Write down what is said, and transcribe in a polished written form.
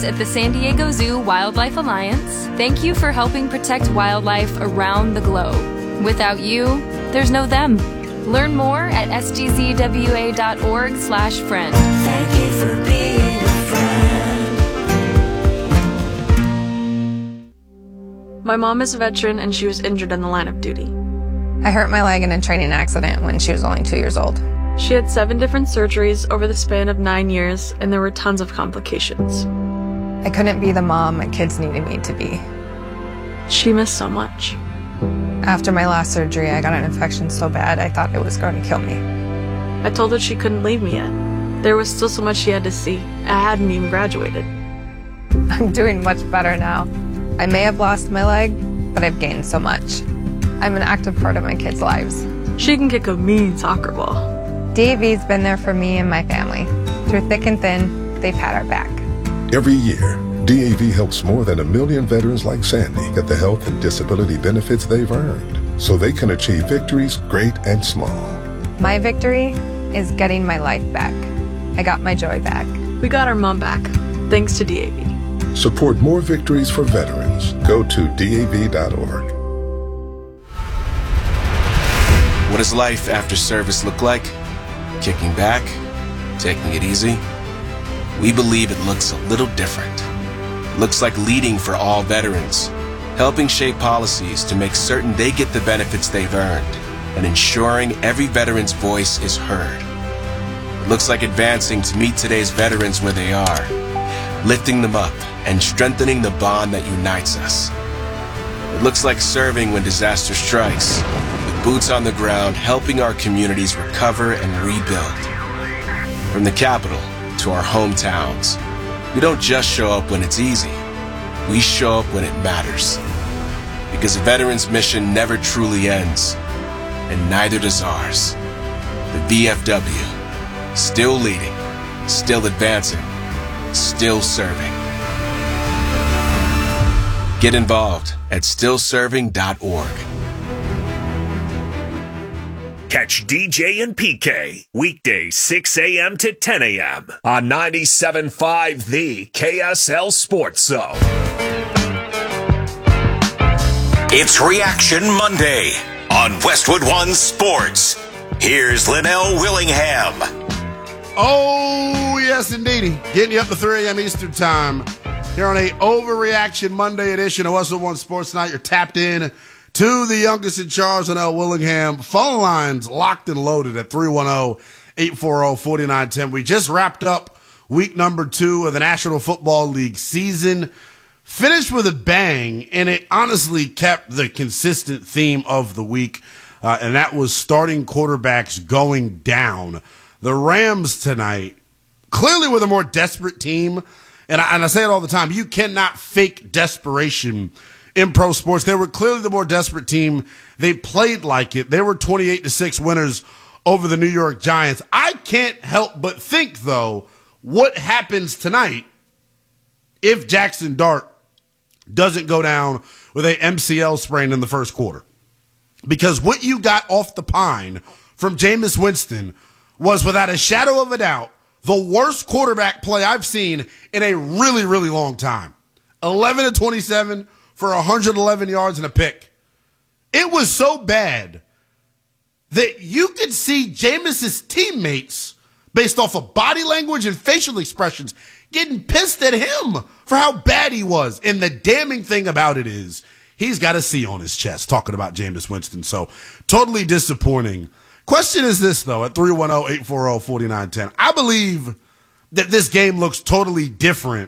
At the San Diego Zoo Wildlife Alliance, thank you for helping protect wildlife around the globe. Without you, there's no them. Learn more at sgzwa.org/friend. Thank you for being a friend. My mom is a veteran and she was injured in the line of duty. I hurt my leg in a training accident when she was only 2 years old. She had 7 different surgeries over the span of 9 years, and there were tons of complications. I couldn't be the mom my kids needed me to be. She missed so much. After my last surgery, I got an infection so bad I thought it was going to kill me. I told her she couldn't leave me yet. There was still so much she had to see. I hadn't even graduated. I'm doing much better now. I may have lost my leg, but I've gained so much. I'm an active part of my kids' lives. She can kick a mean soccer ball. DAV's been there for me and my family. Through thick and thin, they've had our back. Every year, DAV helps more than 1 million veterans like Sandy get the health and disability benefits they've earned so they can achieve victories great and small. My victory is getting my life back. I got my joy back. We got our mom back, thanks to DAV. Support more victories for veterans. Go to DAV.org. What does life after service look like? Kicking back? Taking it easy? We believe it looks a little different. Looks like leading for all veterans, helping shape policies to make certain they get the benefits they've earned, and ensuring every veteran's voice is heard. It looks like advancing to meet today's veterans where they are, lifting them up and strengthening the bond that unites us. It looks like serving when disaster strikes, with boots on the ground helping our communities recover and rebuild. From the Capitol to our hometowns, we don't just show up when it's easy. We show up when it matters. Because a veteran's mission never truly ends, and neither does ours. The VFW, still leading, still advancing, still serving. Get involved at stillserving.org. Catch DJ and PK weekdays 6 a.m. to 10 a.m. on 97.5 The KSL Sports Zone. It's Reaction Monday on Westwood One Sports. Here's Linnell Willingham. Oh, yes, indeedy. Getting you up to 3 a.m. Eastern Time here on a Overreaction Monday edition of Westwood One Sports Night. You're tapped in to the youngest in charge, Linnell Willingham. Phone lines locked and loaded at 310-840-4910. We just wrapped up week number 2 of the National Football League season. Finished with a bang, and it honestly kept the consistent theme of the week, and that was starting quarterbacks going down. The Rams tonight clearly were the more desperate team, and I say it all the time. You cannot fake desperation in pro sports. They were clearly the more desperate team. They played like it. They were 28-6 winners over the New York Giants. I can't help but think, though, what happens tonight if Jackson Dart doesn't go down with a MCL sprain in the first quarter. Because what you got off the pine from Jameis Winston was, without a shadow of a doubt, the worst quarterback play I've seen in a really, really long time. 11-27 for 111 yards and a pick. It was so bad that you could see Jameis's teammates, based off of body language and facial expressions, getting pissed at him for how bad he was. And the damning thing about it is he's got a C on his chest talking about Jameis Winston. So totally disappointing. Question is this, though, at 310-840-4910. I believe that this game looks totally different